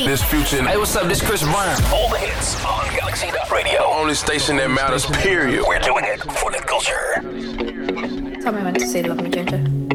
This Future. Hey, what's up? This Chris Brown. All the hits on Galaxy.radio. Only station that matters, period. We're doing it for the culture. Tell me when to say love me, Ginger.